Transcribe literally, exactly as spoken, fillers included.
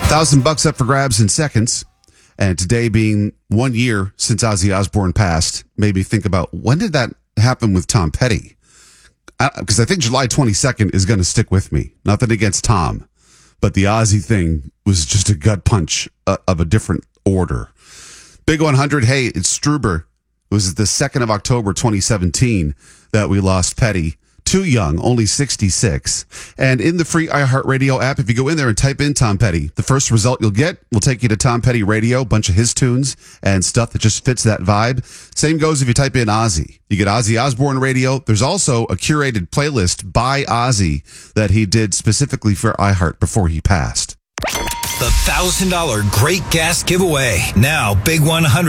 Thousand bucks up for grabs in seconds. And today being one year since Ozzy Osbourne passed, made me think about when did that happen with Tom Petty? Because I, I think July twenty-second is going to stick with me. Nothing against Tom, but the Ozzy thing was just a gut punch uh, of a different order. Big one hundred, hey, it's Struber. It was the second of October, twenty seventeen that we lost Petty. Too young, only sixty-six. And in the free iHeartRadio app, if you go in there and type in Tom Petty, the first result you'll get will take you to Tom Petty Radio, a bunch of his tunes and stuff that just fits that vibe. Same goes if you type in Ozzy. You get Ozzy Osbourne Radio. There's also a curated playlist by Ozzy that he did specifically for iHeart before he passed. The one thousand dollars Great Gas Giveaway. Now, Big one hundred.